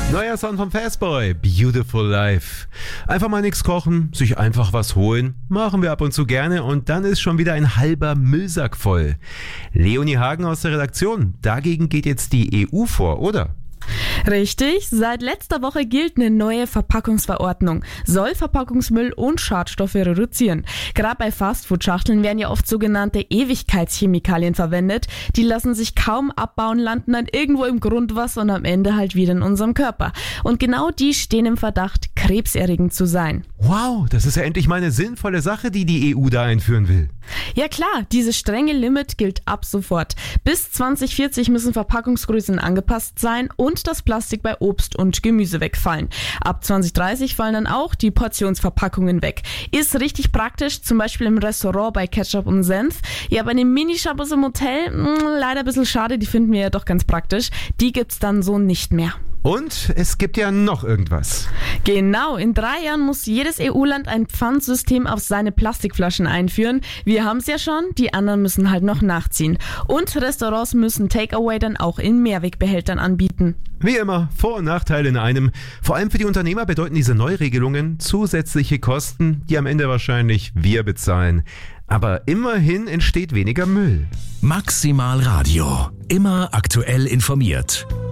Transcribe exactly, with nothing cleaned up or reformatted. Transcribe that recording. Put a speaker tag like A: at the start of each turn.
A: Neuer Song von Fastboy, Beautiful Life. Einfach mal nichts kochen, sich einfach was holen, machen wir ab und zu gerne und dann ist schon wieder ein halber Müllsack voll. Leonie Hagen aus der Redaktion, dagegen geht jetzt die E U vor, oder?
B: Richtig, seit letzter Woche gilt eine neue Verpackungsverordnung, soll Verpackungsmüll und Schadstoffe reduzieren. Gerade bei Fastfood-Schachteln werden ja oft sogenannte Ewigkeitschemikalien verwendet. Die lassen sich kaum abbauen, landen dann irgendwo im Grundwasser und am Ende halt wieder in unserem Körper. Und genau die stehen im Verdacht, krebserregend zu sein.
A: Wow, das ist ja endlich mal eine sinnvolle Sache, die die E U da einführen will.
B: Ja klar, dieses strenge Limit gilt ab sofort. Bis zwanzig vierzig müssen Verpackungsgrößen angepasst sein und das Plastik bei Obst und Gemüse wegfallen. Ab zwanzig dreißig fallen dann auch die Portionsverpackungen weg. Ist richtig praktisch, zum Beispiel im Restaurant bei Ketchup und Senf. Ja, bei den Minishabos im Hotel, mh, leider ein bisschen schade, die finden wir ja doch ganz praktisch. Die gibt's dann so nicht mehr.
A: Und es gibt ja noch irgendwas.
B: Genau, in drei Jahren muss jedes E U-Land ein Pfandsystem auf seine Plastikflaschen einführen. Wir haben es ja schon, die anderen müssen halt noch nachziehen. Und Restaurants müssen Takeaway dann auch in Mehrwegbehältern anbieten.
A: Wie immer, Vor- und Nachteile in einem. Vor allem für die Unternehmer bedeuten diese Neuregelungen zusätzliche Kosten, die am Ende wahrscheinlich wir bezahlen. Aber immerhin entsteht weniger Müll.
C: Maximal Radio. Immer aktuell informiert.